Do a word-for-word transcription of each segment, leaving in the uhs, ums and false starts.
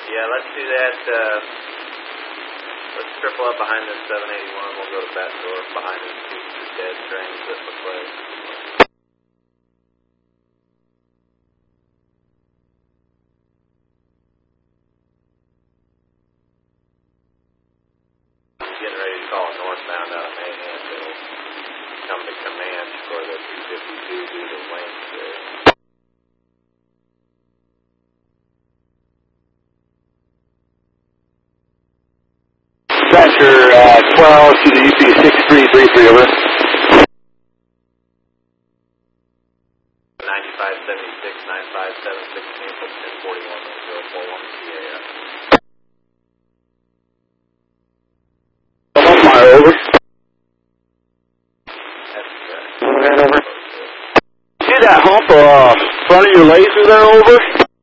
Yeah, let's do that. Uh, let's triple up behind this seven eighty-one. We'll go to back door behind this two dead trains that look like. Getting ready to call northbound out of Mayhem. It'll come to command for the two fifty-two due to winds there. Dispatcher uh, twelve to the U P six three three three, over. ninety-five seventy-six, ninety-five seventy-six, cancel ten forty-one, zero four one C A F. Mile, over. That's correct. Over. See that hump uh, front of your laser there, over?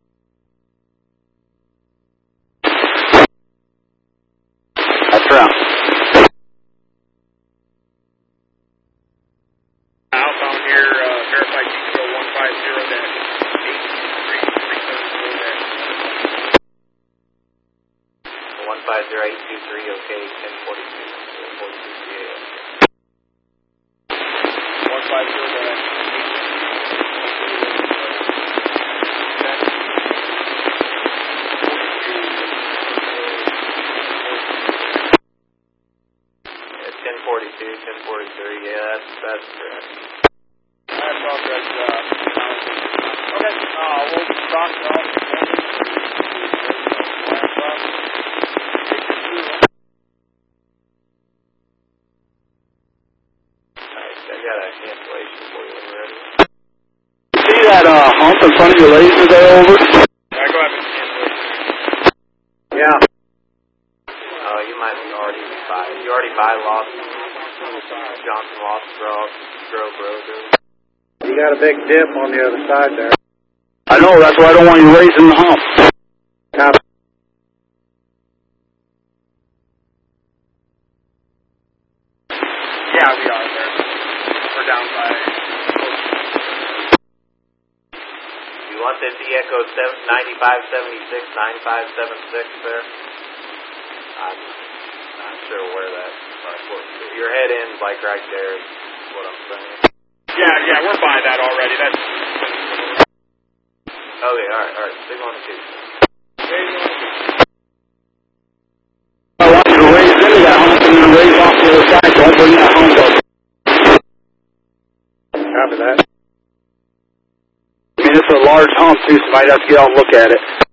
That's right. Outbound here, uh, verified detail one five zero dash eight three three seven four dash one five zero eight two three, okay, ten forty-two, zero four two C A F. one five zero dash ten forty-two, ten forty-three, yeah, that's, that's correct. That's all correct, uh, okay, uh, we'll talk about Alright, I got a cancellation for you when you're ready. See that uh, hump in front of your laser there, over? Yeah, go ahead and cancel. Yeah. Oh, you might be already by, you already buy Lost, Johnson Lost Grove, Grove Road, dude. You got a big dip on the other side there. I know, that's why I don't want you raising the hump. Copy. Yeah, we are there. We're down by. You want this E Echo ninety-five seventy-six, ninety-five seventy-six there? I'm not sure where that, but your head ends like right there is what I'm saying. Yeah, yeah, we're by that already. That's. Okay, alright, alright, big on the two. I want you to raise into that hump and then raise off the other side. Don't bring that hump up. Copy that. I mean, it's a large hump, too, so you might have to get out and look at it.